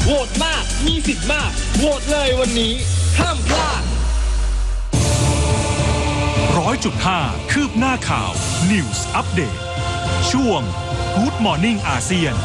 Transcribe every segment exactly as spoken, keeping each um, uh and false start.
โหวตมากมีสิทธิ์มากโหวตเลยวันนี้ห้ามพลาดร้อยจุดห้าคืบหน้าข่าว News Update ช่วง Good Morning อาเซียน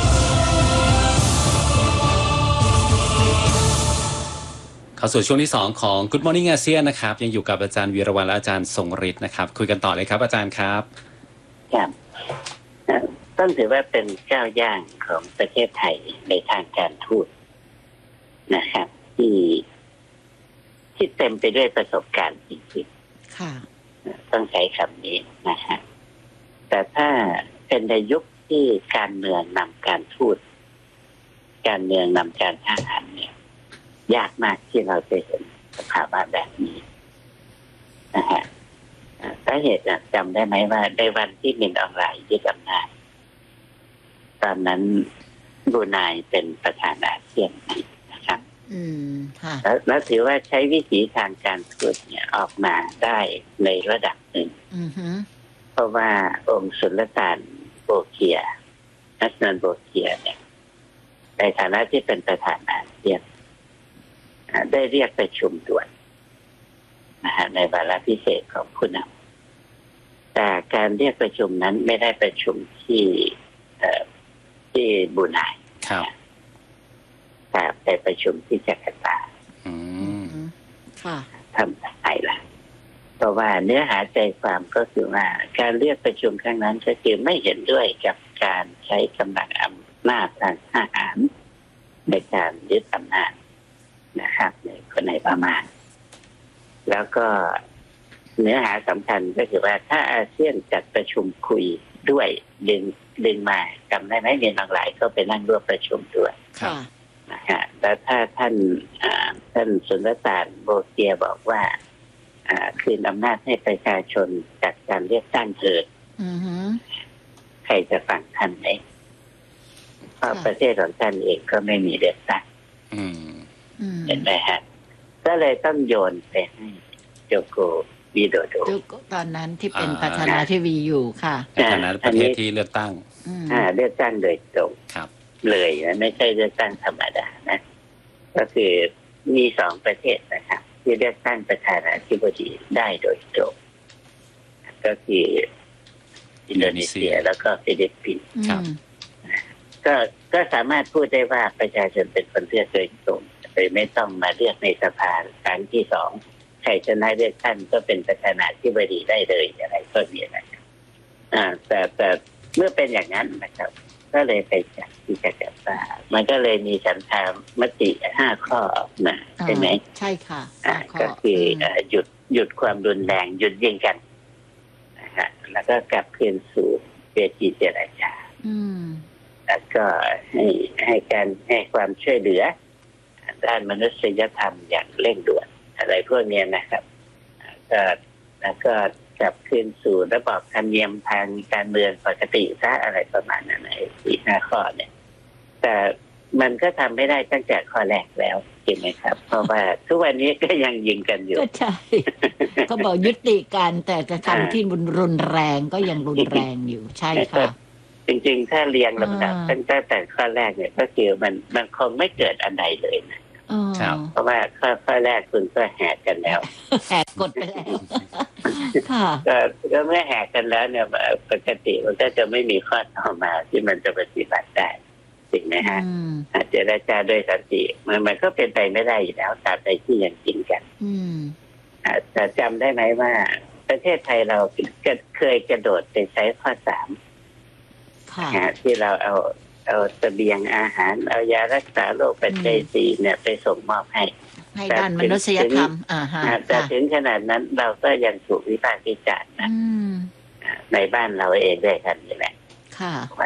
เข้าสู่ช่วงที่สองของ Good Morning อาเซียนนะครับยังอยู่กับอาจารย์วีรวรรณและอาจารย์ทรงฤทธิ์นะครับคุยกันต่อเลยครับอาจารย์ครับครับต้องถือว่าเป็นก้าวย่างของประเทศไทยในทางการทูตนะครับที่ที่เต็มไปด้วยประสบการณ์จริงๆค่ะต้องใช้คำนี้นะฮะแต่ถ้าเป็นในยุคที่การเมืองนำการทูตการเมืองนำการทหารเนี่ยยากมากที่เราจะเห็นสภาวะแบบนี้นะฮะสาเหตุจำได้ไหมว่าในวันที่มินออนไลน์ยึดอำนาจตอนนั้นบรูไนเป็นประธานอาเซียนนะครับอืมค่ะแล้วแล้วถือว่าใช้วิธีทางการทูตเนี่ยออกมาได้ในระดับหนึ่งเพราะว่าองค์สุลต่านโบเกียนัสนันโบเกียเนี่ยในฐานะที่เป็นประธานอาเซียนได้เรียกประชุมด่วนนะฮะในวาระพิเศษของผู้นำแต่การเรียกประชุมนั้นไม่ได้ประชุมที่ที่บรูไนครับแต่ไปประชุมที่จาการ์ตาอืมค่ะทำอะไรล่ะเพราะว่าเนื้อหาใจความก็คือว่าการเรียกประชุมครั้งนั้นก็คือไม่เห็นด้วยกับการใช้กำลังอำนาจทางทหารในการยึดอำนาจนะครับในคนในประมาณแล้วก็เนื้อหาสำคัญก็คือว่าถ้าอาเซียนจัดประชุมคุยด้วยดึงดึงมาจำได้ไหมมีบางหลายก็ไปนั่งร่วมประชุมด้วยนะฮะแล้วถ้าท่านท่านสุลต่านโบเกียบอกว่าคืนอำนาจให้ประชาชนจากการเลือกตั้งเถิดใครจะฟังท่านไหมเพราะประเทศของท่านเองก็ไม่มีเลือกตั้งเห็นไหมฮะก็เลยต้องโยนไปให้โจโกวิโดโดตอนนั้นที่เป็นประธานาธิบดีอยู่ค่ะในฐานะประเทศที่เลือกตั้งอ่าเลือกตั้งโดยตรงครับเลยนะไม่ใช่เลือกตั้งธรรมดานะก็คือมีสองประเทศนะครับที่เลือกตั้งประธานาธิบดีได้โดยตรงก็คืออินโดนีเซียแล้วก็ฟิลิปปินส์ครับก็ก็สามารถพูดได้ว่าประชาชนเป็นคนเลือกโดยตรงโดยไม่ต้องมาเลือกในสภาครั้งที่สองใครชนะเลือกตั้งก็เป็นประธานาธิบดีได้เลยอะไรก็มีนะครับอ่าแต่แต่เมื่อเป็นอย่างนั้นนะครับก็เลยไปจัดที่จาการ์ตามันก็เลยมีฉันทามติห้าข้อออกมาใช่ไหมใช่ค่ะอ่าก็คือหยุดหยุดความรุนแรงหยุดยิงกันนะฮะแล้วก็กลับคืนสู่เวทีเจรจาแล้วก็ให้ให้การให้ความช่วยเหลือด้านมนุษยธรรมอย่างเร่งด่วนอะไรพวกนี้นะครับก็แล้วก็กลับคืนสู่ระบอบธรรมเนียมทางการเมืองปกติซะอะไรประมาณนั้นในสี่ห้าข้อเนี่ยแต่มันก็ทำไม่ได้ตั้งแต่ข้อแรกแล้วจริงไหมครับเพราะว่าทุกวันนี้ก็ยังยิงกันอยู่ก็ใช่เขาบอกยุติกันแต่จะทำที่รุนแรงก็ยังรุนแรงอยู่ใช่ค่ะจริงๆถ้าเรียงลำดับตั้งแต่แต่ข้อแรกเนี่ยก็คือมันมันคงไม่เกิดอันใดเลยนะเพราะว่าข้อข้อแรกคุณก็แหกกันแล้วแหกกฎไปแล้วค่ะก็เมื่อแหกกันแล้วเนี่ยปกติมันก็จะไม่มีข้อต่อมาที่มันจะปฏิบัติได้จริงไหมฮะเจรจาโดยสันติมันมันก็เป็นไปไม่ได้อยู่แล้วตราบใดที่ยังจริงกันแต่จำได้ไหมว่าประเทศไทยเราเคยกระโดดไปใช้ข้อสามที่เราเอาเอาเสบียงอาหารเอายารักษาโรคปัจจัยสี่เนี่ยไปส่งมอบให้ให้ด้านมนุษยธรรมอ่าฮะแต่ถึงขนาดนั้นเราก็ยังถูกวิพากษ์วิจารณ์นะในบ้านเราเองด้วยกันนี่แหละว่า